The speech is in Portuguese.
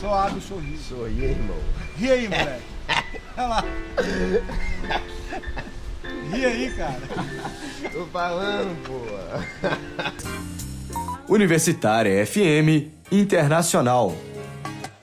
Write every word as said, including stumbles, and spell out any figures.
Só abre o sorriso. Sorria, irmão. Ri aí, moleque. Olha lá. Ri aí, cara. Tô falando, pô. Universitária F M Internacional.